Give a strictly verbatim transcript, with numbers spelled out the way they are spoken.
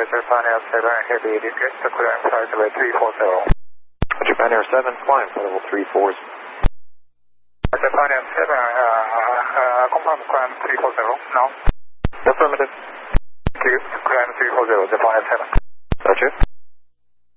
Japan Air seven, heavy request to climb flight level three forty. Japan Air seven, climb flight level three forty. Japan Air seven, uh, uh, confirm climb three forty, now. Affirmative. Thank you, climb three forty, Japan Air seven.